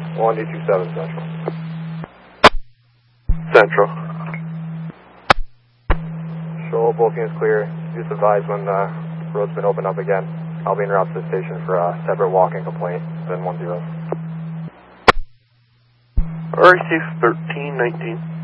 1227 Central. Central. Shoal booking is clear. Just advise when the road's been opened up again. I'll be en route to the station for a separate walk-in complaint, then 10. RC 1319.